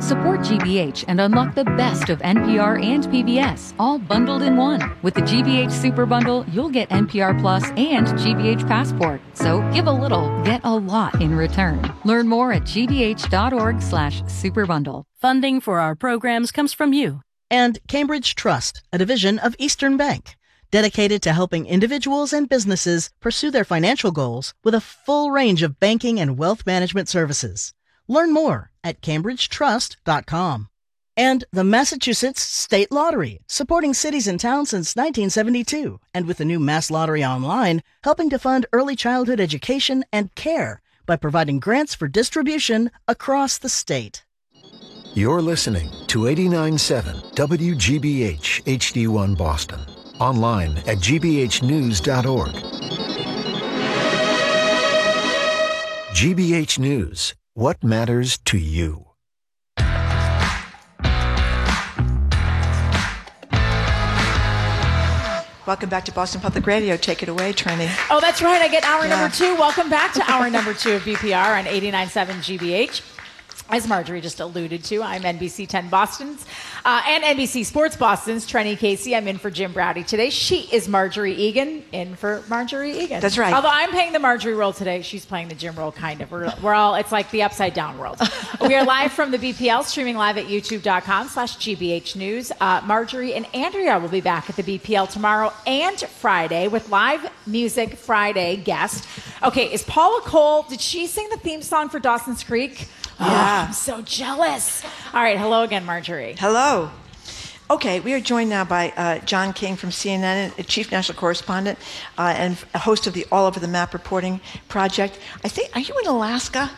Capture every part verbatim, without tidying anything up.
Support G B H and unlock the best of N P R and P B S, all bundled in one. With the G B H Super Bundle, you'll get N P R Plus and G B H Passport. So give a little, get a lot in return. Learn more at gbh.org slash superbundle. Funding for our programs comes from you. And Cambridge Trust, a division of Eastern Bank, dedicated to helping individuals and businesses pursue their financial goals with a full range of banking and wealth management services. Learn more at cambridge trust dot com. And the Massachusetts State Lottery, supporting cities and towns since nineteen seventy-two, and with the new Mass Lottery Online, helping to fund early childhood education and care by providing grants for distribution across the state. You're listening to eighty-nine point seven W G B H H D one Boston. Online at g b h news dot org. G B H News. What matters to you? Welcome back to Boston Public Radio. Take it away, Trini. Oh, that's right. I get hour Yeah. number two. Welcome back to hour number two of B P R on eighty-nine point seven G B H. As Marjorie just alluded to, I'm N B C ten Boston's uh, and N B C Sports Boston's Trenny Casey. I'm in for Jim Browdy today. She is Marjorie Egan, in for Marjorie Egan. That's right. Although I'm playing the Marjorie role today, she's playing the Jim role, kind of. We're, we're all, it's like the upside down world. We are live from the B P L, streaming live at youtube.com slash GBH News. Uh, Marjorie and Andrea will be back at the B P L tomorrow and Friday with Live Music Friday guest. Okay, is Paula Cole, did she sing the theme song for Dawson's Creek? Yeah. Oh, I'm so jealous. All right. Hello again, Marjorie. Hello. Okay, we are joined now by uh, John King from C N N, a chief national correspondent uh, and a host of the All Over the Map reporting project. I think, are you in Alaska?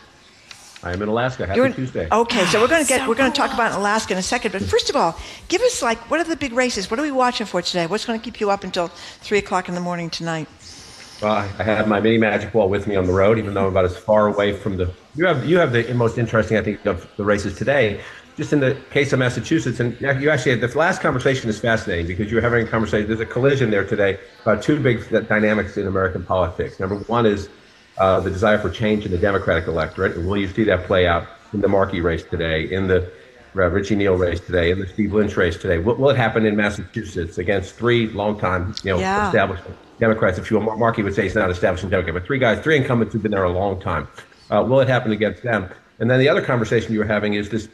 I am in Alaska. Happy You're in, Tuesday. Okay, so we're going to get So we're going to cool. talk about Alaska in a second. But first of all, give us like what are the big races? What are we watching for today? What's going to keep you up until three o'clock in the morning tonight? Well, I have my mini magic ball with me on the road, even though I'm about as far away from the. You have you have the most interesting, I think, of the races today. Just in the case of Massachusetts, and you actually had this last conversation is fascinating because you're having a conversation. There's a collision there today about two big dynamics in American politics. Number one is uh, the desire for change in the Democratic electorate, and will you see that play out in the Markey race today, in the uh, Richie Neal race today, in the Steve Lynch race today? What will it happen in Massachusetts against three longtime, you know, Yeah. established Democrats? If you will, Markey would say he's not establishing Democrat, but three guys, three incumbents who've been there a long time. Uh, will it happen against them? And then the other conversation you were having is this.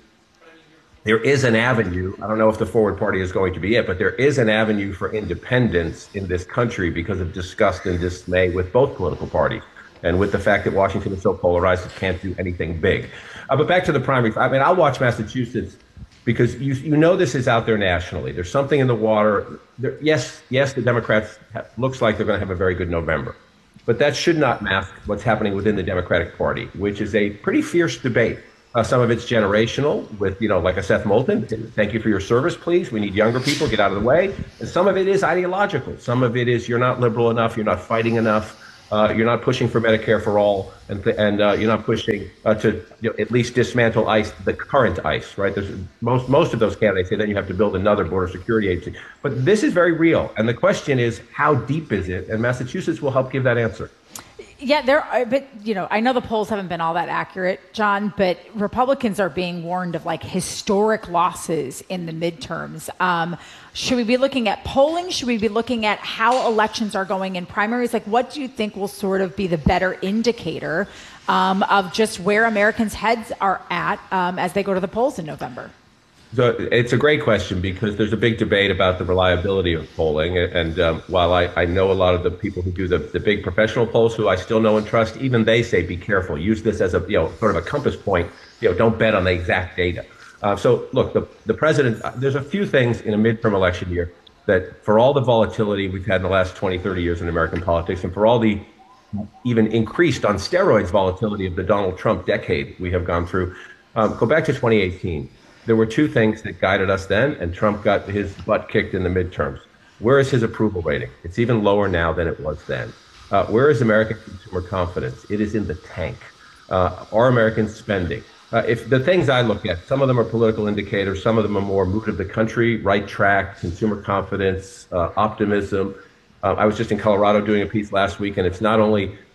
There is an avenue. I don't know if the Forward Party is going to be it, but there is an avenue for independence in this country because of disgust and dismay with both political parties, and with the fact that Washington is so polarized it can't do anything big. Uh, but back to the primary. I mean, I'll watch Massachusetts because you you know this is out there nationally. There's something in the water. There, yes, yes, the Democrats have, looks like they're going to have a very good November, but that should not mask what's happening within the Democratic Party, which is a pretty fierce debate. Uh, some of it's generational with, you know, like a Seth Moulton, thank you for your service, please. We need younger people, get out of the way. And some of it is ideological. Some of it is you're not liberal enough, you're not fighting enough, uh, you're not pushing for Medicare for all, and th- and uh, you're not pushing uh, to you know, at least dismantle ICE, the current ICE, right? There's most most of those candidates say then you have to build another border security agency. But this is very real. And the question is, how deep is it? And Massachusetts will help give that answer. Yeah, there are, but you know, I know the polls haven't been all that accurate, John, but Republicans are being warned of like historic losses in the midterms. Um, should we be looking at polling? Should we be looking at how elections are going in primaries? Like, what do you think will sort of be the better indicator um, of just where Americans' heads are at um, as they go to the polls in November? So it's a great question because there's a big debate about the reliability of polling. And um, while I, I know a lot of the people who do the, the big professional polls who I still know and trust, even they say, be careful, use this as a, you know, sort of a compass point, you know, don't bet on the exact data. Uh, so look, the, the president, there's a few things in a midterm election year that for all the volatility we've had in the last twenty, thirty years in American politics, and for all the even increased on steroids volatility of the Donald Trump decade we have gone through, um, go back to twenty eighteen. There were two things that guided us then, and Trump got his butt kicked in the midterms. Where is his approval rating? It's even lower now than it was then. Uh, where is American consumer confidence? It is in the tank. Uh, are Americans spending? Uh, if the things I look at, some of them are political indicators, some of them are more mood of the country, right track, consumer confidence, uh, optimism. Uh, I was just in Colorado doing a piece last week, and it's not only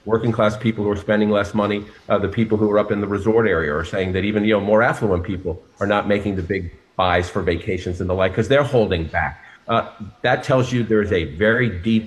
working class people who are spending less money, uh, the people who are up in the resort area are saying that even, you know, more affluent people are not making the big buys for vacations and the like because they're holding back. Uh, that tells you there is a very deep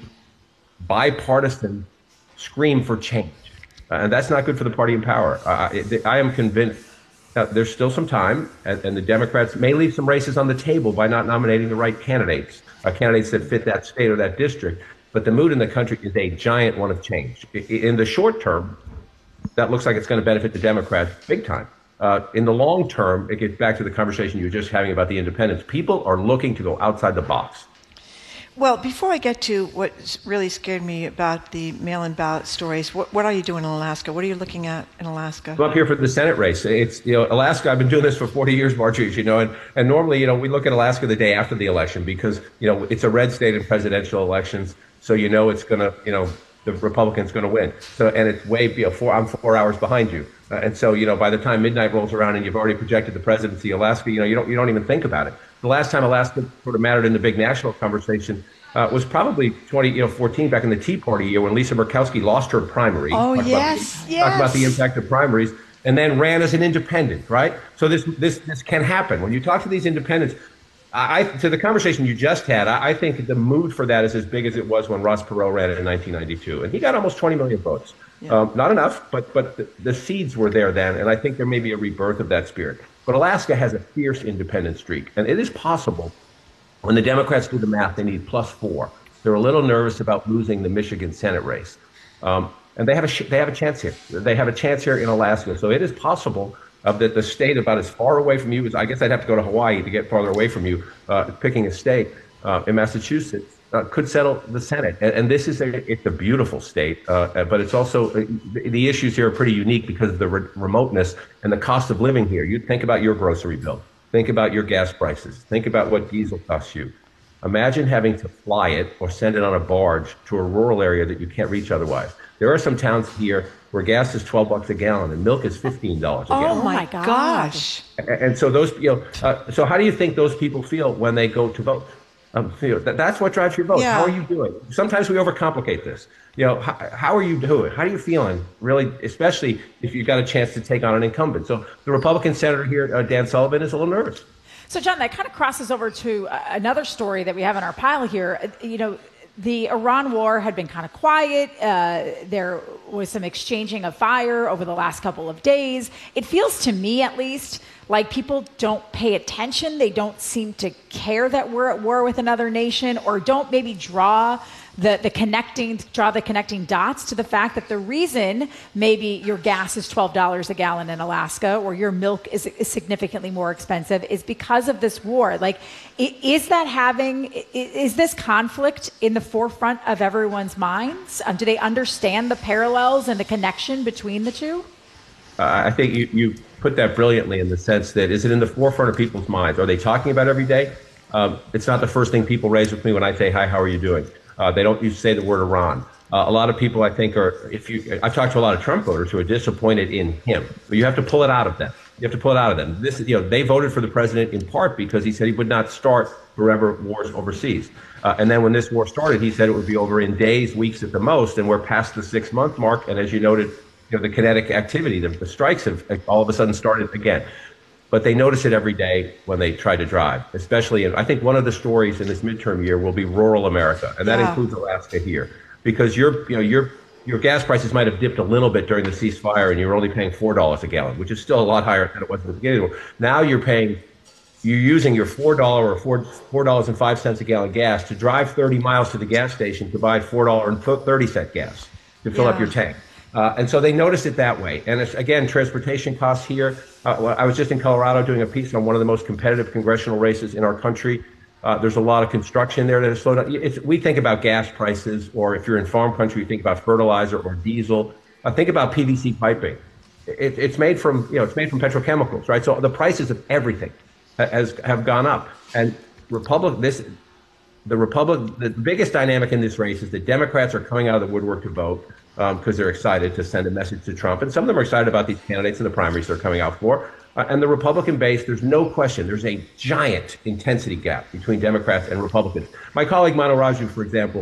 bipartisan scream for change. Uh, and that's not good for the party in power. Uh, it, I am convinced that there's still some time, and, and the Democrats may leave some races on the table by not nominating the right candidates, uh, candidates that fit that state or that district. But the mood in the country is a giant one of change. In the short term, that looks like it's going to benefit the Democrats big time. Uh, in the long term, it gets back to the conversation you were just having about the independents. People are looking to go outside the box. Well, before I get to what really scared me about the mail-in ballot stories, what, what are you doing in Alaska? What are you looking at in Alaska? I'm up here for the Senate race. It's, you know, Alaska, I've been doing this for forty years, Marjorie, as you know, and, and normally, you know, we look at Alaska the day after the election because, you know, it's a red state in presidential elections. So, you know, it's going to, you know, the Republican's going to win. So, and it's way, you know, four, I'm four hours behind you. Uh, and so, you know, by the time midnight rolls around and you've already projected the presidency of Alaska, you know, you don't, you don't even think about it. The last time Alaska sort of mattered in the big national conversation uh, was probably twenty, you know, fourteen, back in the Tea Party year when Lisa Murkowski lost her primary. Oh, talk yes, about, yes. Talk about the impact of primaries, and then ran as an independent, right? So this this this can happen. When you talk to these independents, I, to the conversation you just had, I, I think the mood for that is as big as it was when Ross Perot ran it in nineteen ninety-two, and he got almost twenty million votes. Yeah. Um, not enough, but but the, the seeds were there then, and I think there may be a rebirth of that spirit. But Alaska has a fierce independent streak, and it is possible. When the Democrats do the math, they need plus four. They're a little nervous about losing the Michigan Senate race, um, and they have a sh- they have a chance here. They have a chance here in Alaska, so it is possible uh, that the state about as far away from you as I guess I'd have to go to Hawaii to get farther away from you. Uh, picking a state uh, in Massachusetts uh, could settle the Senate, and, and this is a it's a beautiful state, uh, but it's also uh, the, the issues here are pretty unique because of the re- remoteness and the cost of living here. You think about your grocery bill. Think about your gas prices. Think about what diesel costs you. Imagine having to fly it or send it on a barge to a rural area that you can't reach otherwise. There are some towns here where gas is twelve bucks a gallon and milk is fifteen dollars a oh gallon. Oh my gosh. And, and so those, you know, uh, so how do you think those people feel when they go to vote? Um, you know, that, that's what drives your vote. Yeah. How are you doing? Sometimes we overcomplicate this. You know, how, how are you doing? How are you feeling? Really, especially if you got a chance to take on an incumbent. So the Republican senator here, uh, Dan Sullivan, is a little nervous. So, John, that kind of crosses over to uh, another story that we have in our pile here. Uh, you know, the Iran war had been kind of quiet. Uh, there was some exchanging of fire over the last couple of days. It feels to me, at least, like people don't pay attention. They don't seem to care that we're at war with another nation, or don't maybe draw the, the connecting draw the connecting dots to the fact that the reason maybe your gas is twelve dollars a gallon in Alaska or your milk is, is significantly more expensive is because of this war. Like, is that having, is this conflict in the forefront of everyone's minds? Um, do they understand the parallels and the connection between the two? Uh, I think you, you put that brilliantly in the sense that, is it in the forefront of people's minds? Are they talking about it every day? Um, it's not the first thing people raise with me when I say, hi, how are you doing? Uh, they don't use to say the word Iran. Uh, a lot of people, I think, are, if you, I've talked to a lot of Trump voters who are disappointed in him, but you have to pull it out of them. You have to pull it out of them. This, you know, they voted for the president in part because he said he would not start forever wars overseas. Uh, and then when this war started, he said it would be over in days, weeks at the most, and we're past the six month mark. And as you noted, you know, the kinetic activity, the, the strikes have all of a sudden started again. But they notice it every day when they try to drive, especially in, I think one of the stories in this midterm year will be rural America, and that yeah. includes Alaska here, because your, you know, your, your gas prices might have dipped a little bit during the ceasefire, and you're only paying four dollars a gallon, which is still a lot higher than it was at the beginning. Now you're paying, you're using your four dollars or four four dollars and five cents a gallon gas to drive thirty miles to the gas station to buy four dollars and thirty cent gas to fill yeah. up your tank. Uh, and so they notice it that way. And it's, again, transportation costs here. Uh, I was just in Colorado doing a piece on one of the most competitive congressional races in our country. Uh, there's a lot of construction there that has slowed down. It's, we think about gas prices, or if you're in farm country, you think about fertilizer or diesel. Uh, think about P V C piping. It, it's made from, you know, it's made from petrochemicals, right? So the prices of everything has have gone up. And Republic, this, the Republic, the biggest dynamic in this race is that Democrats are coming out of the woodwork to vote. Because um, they're excited to send a message to Trump. And some of them are excited about these candidates in the primaries they're coming out for. Uh, and the Republican base, there's no question, there's a giant intensity gap between Democrats and Republicans. My colleague Manu Raju, for example,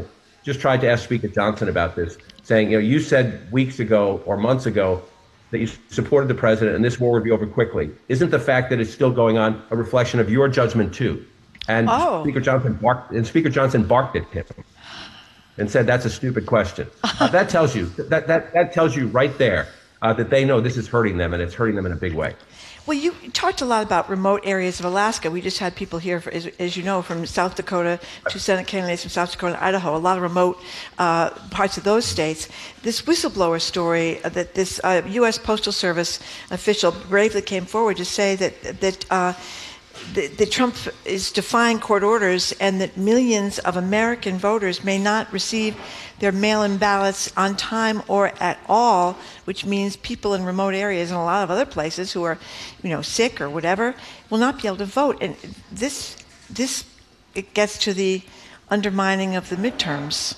just tried to ask Speaker Johnson about this, saying, you know, you said weeks ago or months ago that you supported the president and this war would be over quickly. Isn't the fact that it's still going on a reflection of your judgment too? And oh. Speaker Johnson barked, and Speaker Johnson barked at him and said, "That's a stupid question." Uh, that tells you that that that tells you right there uh, that they know this is hurting them, and it's hurting them in a big way. Well, you talked a lot about remote areas of Alaska. We just had people here, for, as, as you know, from South Dakota, two Senate candidates from South Dakota and Idaho, a lot of remote uh, parts of those states. This whistleblower story that this uh, U S Postal Service official bravely came forward to say that that uh, that, that Trump is defying court orders and that millions of American voters may not receive their mail-in ballots on time or at all, which means people in remote areas and a lot of other places who are, you know, sick or whatever, will not be able to vote. And this, this, it gets to the undermining of the midterms.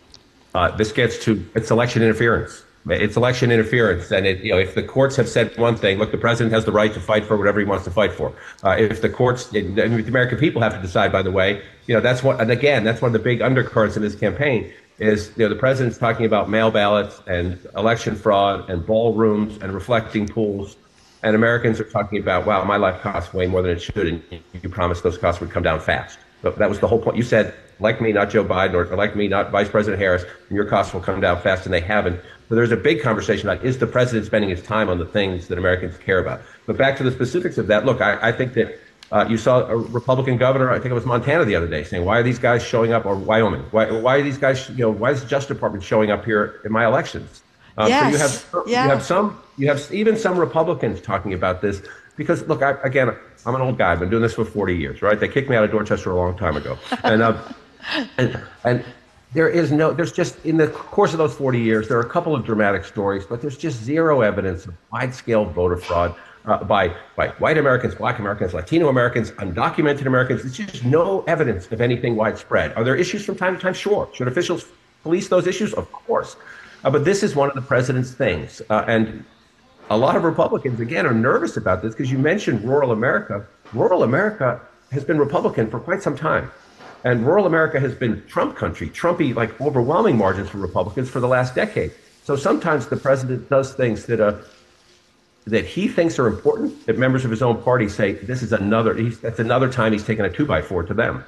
Uh, this gets to it's election interference. It's election interference, and it, you know, if the courts have said one thing, look, the president has the right to fight for whatever he wants to fight for. Uh, if the courts, and the American people have to decide, by the way, you know, that's what, and again, that's one of the big undercurrents in this campaign is, you know, the president's talking about mail ballots and election fraud and ballrooms and reflecting pools, and Americans are talking about, wow, my life costs way more than it should, and you promised those costs would come down fast. But that was the whole point. You said, like me, not Joe Biden, or like me, not Vice President Harris, and your costs will come down fast, and they haven't. So there's a big conversation about, is the president spending his time on the things that Americans care about? But back to the specifics of that, look, I, I think that uh, you saw a Republican governor, I think it was Montana the other day, saying, why are these guys showing up, or Wyoming, why, why are these guys, you know, why is the Justice Department showing up here in my elections? Um, yes. So you have, yeah. you have some, you have even some Republicans talking about this, because look, I, again, I'm an old guy. I've been doing this for forty years, right? They kicked me out of Dorchester a long time ago. And, uh, and, and there is no, there's just, in the course of those forty years, there are a couple of dramatic stories, but there's just zero evidence of wide-scale voter fraud uh, by, by white Americans, black Americans, Latino Americans, undocumented Americans. There's just no evidence of anything widespread. Are there issues from time to time? Sure. Should officials police those issues? Of course. Uh, but this is one of the president's things. Uh, and a lot of Republicans, again, are nervous about this because you mentioned rural America. Rural America has been Republican for quite some time. And rural America has been Trump country, Trumpy, like overwhelming margins for Republicans for the last decade. So sometimes the president does things that uh, that he thinks are important, that members of his own party say, this is another, he's, that's another time he's taken a two by four to them.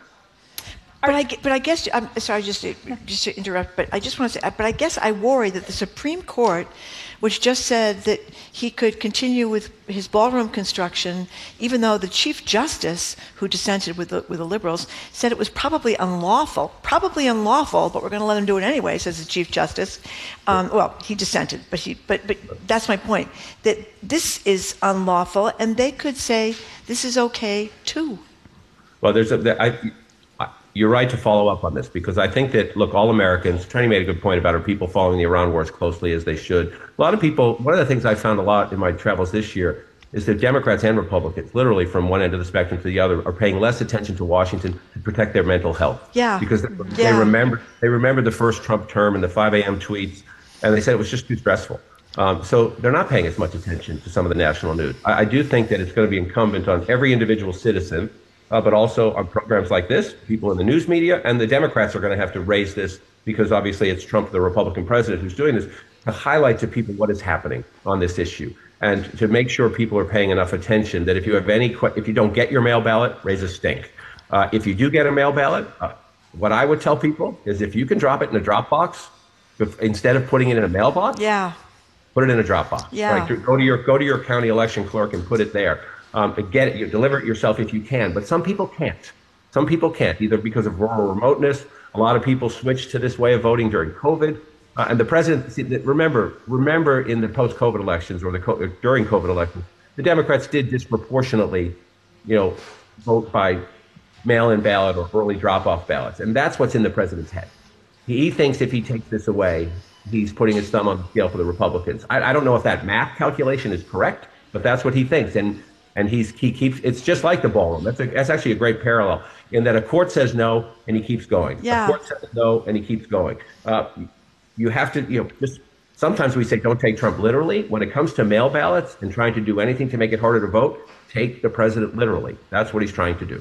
But I, but I guess, I'm sorry, just to, just to interrupt, but I just want to say, but I guess I worry that the Supreme Court, which just said that he could continue with his ballroom construction, even though the Chief Justice, who dissented with the, with the liberals, said it was probably unlawful, probably unlawful, but we're going to let him do it anyway, says the Chief Justice. Um, well, he dissented, but he, but but that's my point, that this is unlawful, and they could say this is okay too. Well, there's a, I, You're right to follow up on this, because I think that, look, all Americans, Trini made a good point about are people following the Iran war as closely as they should. A lot of people, one of the things I found a lot in my travels this year is that Democrats and Republicans, literally from one end of the spectrum to the other, are paying less attention to Washington to protect their mental health. Yeah. Because they, yeah. they remember they remember the first Trump term and the five a.m. tweets, and they said it was just too stressful. Um, so they're not paying as much attention to some of the national news. I, I do think that it's going to be incumbent on every individual citizen, Uh, but also on programs like this, people in the news media, and the Democrats are going to have to raise this, because obviously it's Trump, the Republican president, who's doing this, to highlight to people what is happening on this issue, and to make sure people are paying enough attention that if you have any, if you don't get your mail ballot, raise a stink. Uh, if you do get a mail ballot, uh, what I would tell people is, if you can drop it in a drop box if, instead of putting it in a mailbox, yeah, put it in a drop box. Yeah. Right? Go to your go to your county election clerk and put it there. Um, get it, you deliver it yourself if you can, but some people can't. Some people can't, either because of rural remoteness. A lot of people switched to this way of voting during COVID, uh, and the president. See, remember, remember, in the post-COVID elections or the during COVID elections, the Democrats did disproportionately, you know, vote by mail-in ballot or early drop-off ballots, and that's what's in the president's head. He thinks if he takes this away, he's putting his thumb on the scale for the Republicans. I, I don't know if that math calculation is correct, but that's what he thinks, and. And he's, he keeps, it's just like the ballroom. That's, a, that's actually a great parallel, in that a court says no and he keeps going. Yeah. A court says no and he keeps going. Uh, you have to, you know, just sometimes we say don't take Trump literally. When it comes to mail ballots and trying to do anything to make it harder to vote, take the president literally. That's what he's trying to do.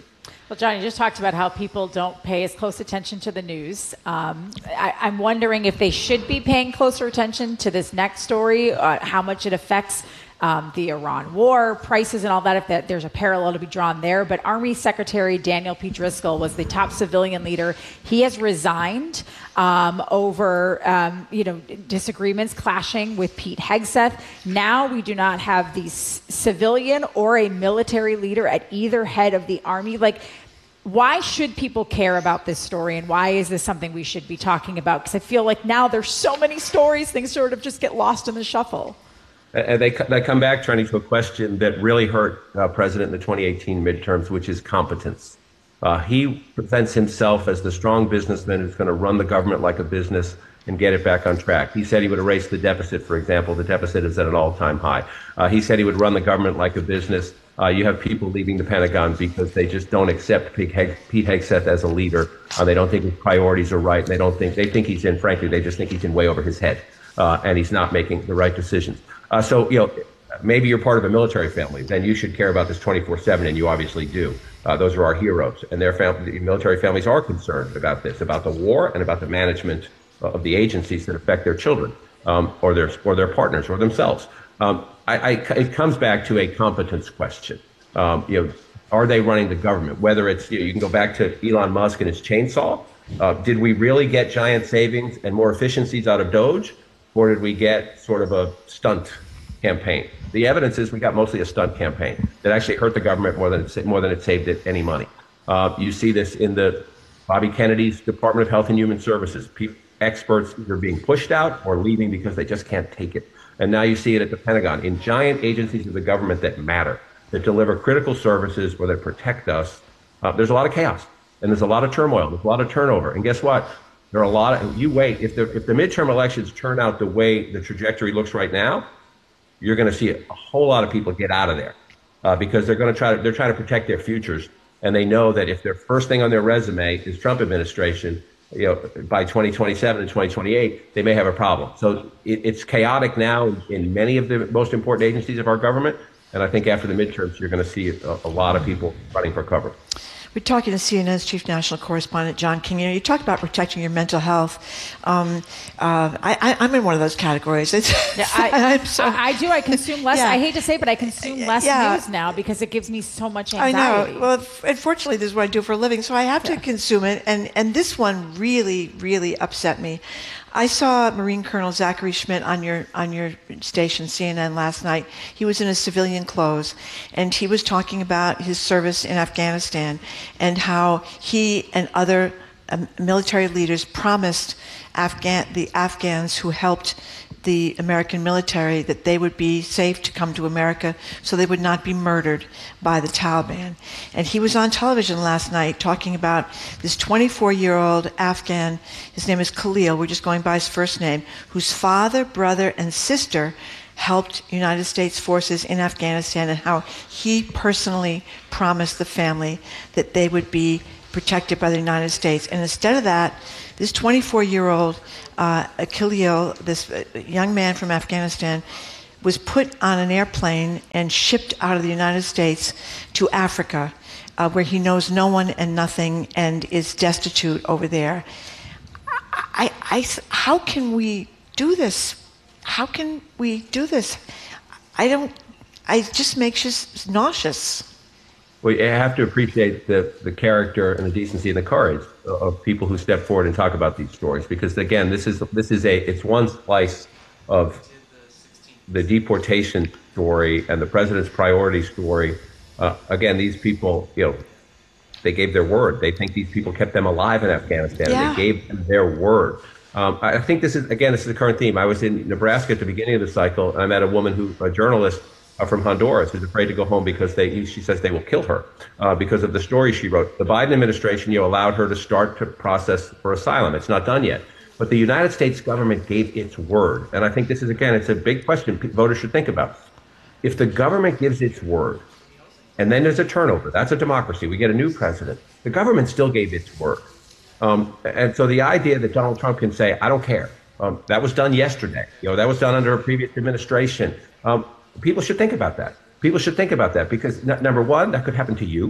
Well, John, you just talked about how people don't pay as close attention to the news. Um, I, I'm wondering if they should be paying closer attention to this next story, uh, how much it affects um, the Iran war, prices and all that, if that, there's a parallel to be drawn there. But Army Secretary Daniel P. Driscoll was the top civilian leader. He has resigned um, over um, you know, disagreements clashing with Pete Hegseth. Now we do not have the c- civilian or a military leader at either head of the Army. Like, why should people care about this story, and why is this something we should be talking about? Because I feel like now there's so many stories, things sort of just get lost in the shuffle. And they, they come back turning to a question that really hurt uh, President in the twenty eighteen midterms, which is competence. Uh, he presents himself as the strong businessman who's going to run the government like a business and get it back on track. He said he would erase the deficit, for example. The deficit is at an all-time high. Uh, he said he would run the government like a business. Uh, you have people leaving the Pentagon because they just don't accept Pete, Heg- Pete Hegseth as a leader. Uh, they don't think his priorities are right. And they don't think, they think he's in, frankly, they just think he's in way over his head. Uh, and he's not making the right decisions. Uh, so, you know, maybe you're part of a military family, then you should care about this twenty-four seven, and you obviously do. Uh, those are our heroes, and their family, the military families are concerned about this, about the war and about the management of the agencies that affect their children um, or their or their partners or themselves. Um, I, I, it comes back to a competence question. Um, you know, are they running the government? Whether it's, you know, you can go back to Elon Musk and his chainsaw. Uh, did we really get giant savings and more efficiencies out of Doge? Or did we get sort of a stunt campaign? The evidence is we got mostly a stunt campaign that actually hurt the government more than it, more than it saved it any money. Uh, you see this in the Bobby Kennedy's Department of Health and Human Services. Pe- experts either being pushed out or leaving because they just can't take it. And now you see it at the Pentagon, in giant agencies of the government that matter, that deliver critical services or that protect us. Uh, there's a lot of chaos, and there's a lot of turmoil, there's a lot of turnover. And guess what? There are a lot of, you wait, if the, if the midterm elections turn out the way the trajectory looks right now, you're going to see a, a whole lot of people get out of there uh, because they're going to try to, they're trying to protect their futures. And they know that if their first thing on their resume is Trump administration, you know, by twenty twenty-seven and twenty twenty-eight, they may have a problem. So it, it's chaotic now in, in many of the most important agencies of our government. And I think after the midterms, you're going to see a, a lot of people running for cover. We're talking to C N N's chief national correspondent, John King. You know, you talked about protecting your mental health. Um, uh, I, I'm in one of those categories. It's, yeah, I, I'm so, I, I do. I consume less. Yeah. I hate to say it, but I consume less yeah. news now because it gives me so much anxiety. I know. Well, unfortunately, this is what I do for a living, so I have to yeah. consume it. And, and this one really, really upset me. I saw Marine Colonel Zachary Schmidt on your on your station, C N N, last night. He was in his civilian clothes, and he was talking about his service in Afghanistan and how he and other um, military leaders promised Afghan the Afghans who helped the American military that they would be safe to come to America so they would not be murdered by the Taliban. And he was on television last night talking about this twenty-four-year-old Afghan, his name is Khalil, we're just going by his first name, whose father, brother, and sister helped United States forces in Afghanistan, and how he personally promised the family that they would be protected by the United States. And instead of that, this twenty-four-year-old uh, Khalil, this young man from Afghanistan, was put on an airplane and shipped out of the United States to Africa, uh, where he knows no one and nothing and is destitute over there. I, I, how can we do this? How can we do this? I don't, it just makes us nauseous. Well, you have to appreciate the, the character and the decency and the courage of people who step forward and talk about these stories, because again, this is this is a it's one slice of the deportation story and the president's priority story. Uh, again, these people, you know, they gave their word. They think these people kept them alive in Afghanistan. Yeah. And they gave them their word. Um, I think this is again, this is the current theme. I was in Nebraska at the beginning of the cycle, and I met a woman who, a journalist. Uh, from Honduras, who's afraid to go home because they, she says they will kill her uh, because of the story she wrote. The Biden administration, you know, allowed her to start to process for asylum. It's not done yet. But the United States government gave its word. And I think this is, again, it's a big question voters should think about. If the government gives its word, and then there's a turnover, that's a democracy, we get a new president, the government still gave its word. Um, and so the idea that Donald Trump can say, I don't care, um, that was done yesterday. You know, that was done under a previous administration. Um, People should think about that. People should think about that because, n- number one, that could happen to you.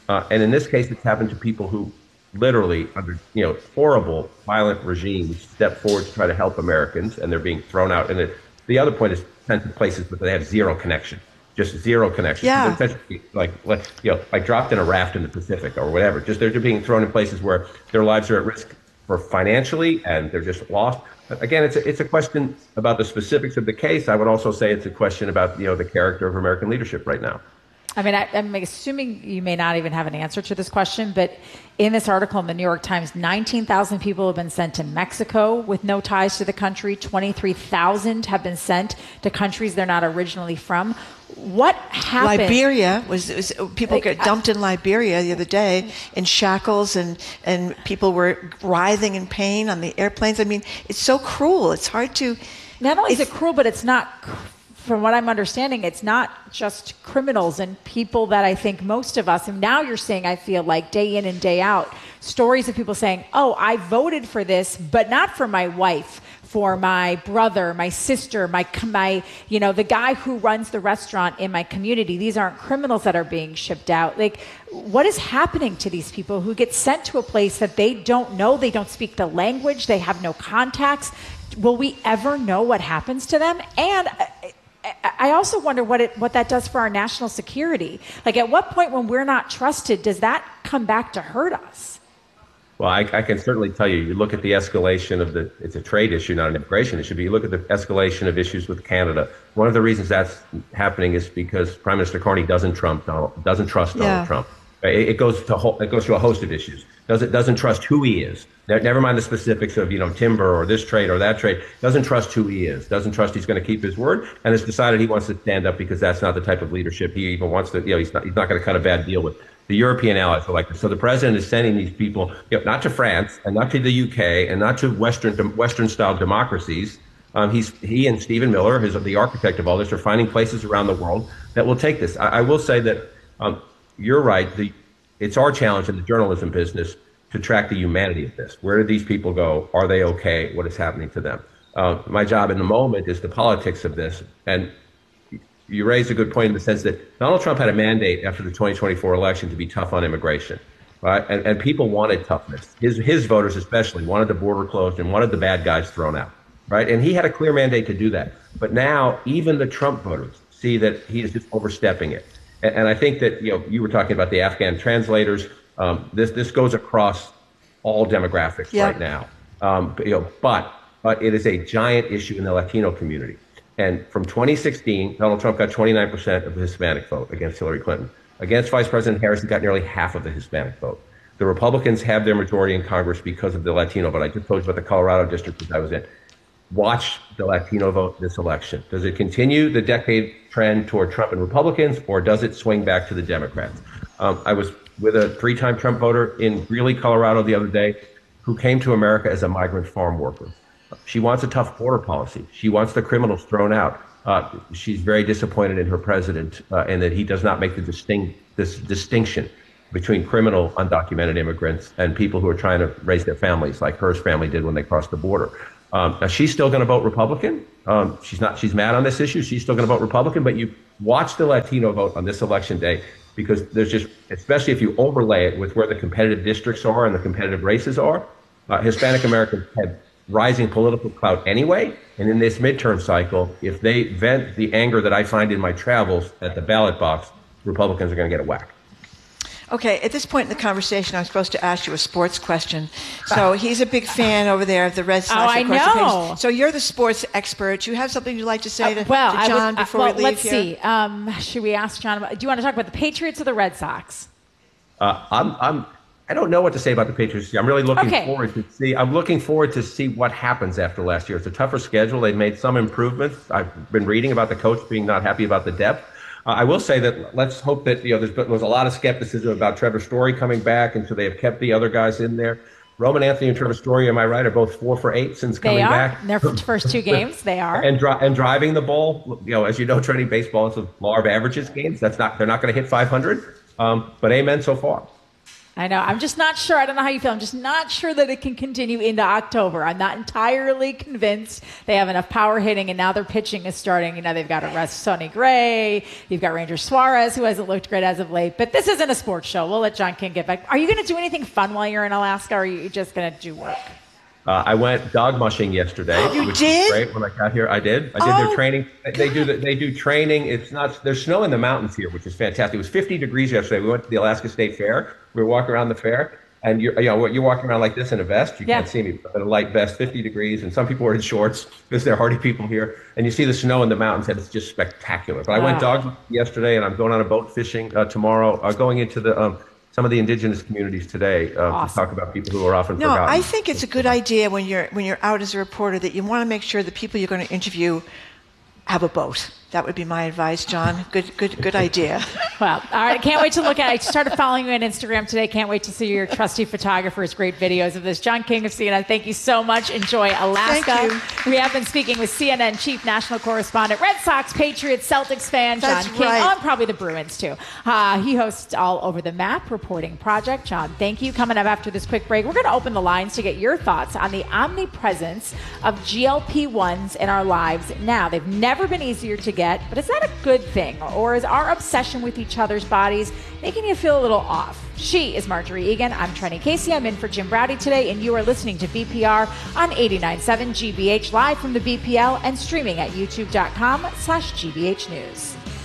Uh, and in this case, it's happened to people who literally, under you know horrible, violent regimes, step forward to try to help Americans, and they're being thrown out. And it, the other point is sent to places where they have zero connection, just zero connection. Yeah. So like, like, you know, like dropped in a raft in the Pacific or whatever. Just they're just being thrown in places where their lives are at risk for financially, and they're just lost. Again, it's a, it's a question about the specifics of the case. I would also say it's a question about, you know, the character of American leadership right now. I mean, I, I'm assuming you may not even have an answer to this question, but in this article in the New York Times, nineteen thousand people have been sent to Mexico with no ties to the country. twenty-three thousand have been sent to countries they're not originally from. What happened? Liberia was, was people Like, got dumped in Liberia the other day in shackles, and, and people were writhing in pain on the airplanes. I mean, it's so cruel. It's hard to. Not only is it cruel, but it's not. From what I'm understanding, it's not just criminals and people that I think most of us, and now you're saying, I feel like day in and day out, stories of people saying, oh, I voted for this, but not for my wife, for my brother, my sister, my, my, you know, the guy who runs the restaurant in my community. These aren't criminals that are being shipped out. Like, what is happening to these people who get sent to a place that they don't know, they don't speak the language, they have no contacts? Will we ever know what happens to them? And I also wonder what it what that does for our national security. Like, at what point when we're not trusted, does that come back to hurt us? Well, I, I can certainly tell you, you look at the escalation of the, it's a trade issue, not an immigration issue, but you look at the escalation of issues with Canada. One of the reasons that's happening is because Prime Minister Carney doesn't Trump, Donald, doesn't trust Donald Yeah. Trump. It, it goes to whole, it goes to a host of issues. Doesn't doesn't trust who he is. Never mind the specifics of, you know, timber or this trade or that trade. Doesn't trust who he is. Doesn't trust he's going to keep his word, and has decided he wants to stand up because that's not the type of leadership he even wants to. You know, he's not he's not going to cut a bad deal with the European allies are like this. So the president is sending these people, you know, not to France and not to the U K and not to Western Western style democracies. Um, he's he and Stephen Miller, who's the architect of all this, are finding places around the world that will take this. I, I will say that um, you're right. The it's our challenge in the journalism business to track the humanity of this. Where did these people go? Are they okay? What is happening to them? Uh, my job in the moment is the politics of this. And you raised a good point in the sense that Donald Trump had a mandate after the twenty twenty-four election to be tough on immigration, right? And, and people wanted toughness. His, his voters especially wanted the border closed and wanted the bad guys thrown out, right? And he had a clear mandate to do that. But now even the Trump voters see that he is just overstepping it. And, and I think that, you know, you were talking about the Afghan translators. Um, this this goes across all demographics Yeah. right now. Um, but, you know, but but it is a giant issue in the Latino community. And from twenty sixteen, Donald Trump got twenty-nine percent of the Hispanic vote against Hillary Clinton. Against Vice President Harris, he got nearly half of the Hispanic vote. The Republicans have their majority in Congress because of the Latino vote. I just told you about the Colorado district that I was in. Watch the Latino vote this election. Does it continue the decade trend toward Trump and Republicans, or does it swing back to the Democrats? Um, I was with a three-time Trump voter in Greeley, Colorado the other day, who came to America as a migrant farm worker. She wants a tough border policy. She wants the criminals thrown out. Uh, she's very disappointed in her president uh, and that he does not make the distinct, this distinction between criminal undocumented immigrants and people who are trying to raise their families, like her family did when they crossed the border. Um, now she's still going to vote Republican. Um, she's not. She's mad on this issue. She's still going to vote Republican. But you watch the Latino vote on this election day, because there's just, especially if you overlay it with where the competitive districts are and the competitive races are, uh, Hispanic Americans have rising political clout anyway. And in this midterm cycle, if they vent the anger that I find in my travels at the ballot box, Republicans are going to get a whack. Okay, at this point in the conversation, I'm supposed to ask you a sports question. So he's a big fan over there of the Red Sox. Oh, I of course, the know. Patriots. So you're the sports expert. Do you have something you'd like to say to, Uh, well, to I John would, uh, before well, we leave let's here? see. Um, should we ask John about, do you want to talk about the Patriots or the Red Sox? Uh, I'm, I'm, I don't know what to say about the Patriots. I'm really looking Okay. forward to see. I'm looking forward to see what happens after last year. It's a tougher schedule. They've made some improvements. I've been reading about the coach being not happy about the depth. Uh, I will say that let's hope that, you know, there's, there's a lot of skepticism about Trevor Story coming back, and so they have kept the other guys in there. Roman Anthony and Trevor Story, am I right, are both four for eight since coming They are. back. In their first two games, they are. And, dri- and driving the ball, you know, as you know, training baseball is a law of averages games. That's not, they're not going to hit five hundred. Um, but amen so far. I know. I'm just not sure. I don't know how you feel. I'm just not sure that it can continue into October. I'm not entirely convinced they have enough power hitting, and now their pitching is starting. You know, they've got to rest Sonny Gray. You've got Ranger Suarez, who hasn't looked great as of late. But this isn't a sports show. We'll let John King get back. Are you going to do anything fun while you're in Alaska, or are you just going to do work? Uh, I went dog mushing yesterday. You which did? Was great when I got here. I did. I did Oh, their training. They do the, they do training. It's not. There's snow in the mountains here, which is fantastic. It was fifty degrees yesterday. We went to the Alaska State Fair. We were walking around the fair, and you're you know you're walking around like this in a vest. You Yeah. can't see me, but in a light vest, fifty degrees, and some people are in shorts because they're hardy people here. And you see the snow in the mountains, and it's just spectacular. But I went Wow. dog mushing yesterday, and I'm going on a boat fishing uh, tomorrow. Uh, going into the um, some of the indigenous communities today uh, Awesome. to talk about people who are often No, forgotten. I think it's a good idea when you're when you're out as a reporter that you want to make sure the people you're going to interview have a boat. That would be my advice, John. Good, good, good idea. Well, all right. I can't wait to look at it. I started following you on Instagram today. Can't wait to see your trusty photographer's great videos of this. John King of C N N, thank you so much. Enjoy Alaska. Thank you. We have been speaking with C N N Chief National Correspondent, Red Sox, Patriots, Celtics fan, John That's King. right. Oh, and probably the Bruins, too. Uh, he hosts All Over the Map reporting project. John, thank you. Coming up after this quick break, we're going to open the lines to get your thoughts on the omnipresence of G L P ones in our lives now. They've never been easier to get, but is that a good thing? Or is our obsession with each other's bodies making you feel a little off? She is Marjorie Egan. I'm Trenny Casey. I'm in for Jim Browdy today, and you are listening to B P R on eighty-nine point seven G B H, live from the B P L and streaming at youtube.com slash GBH News.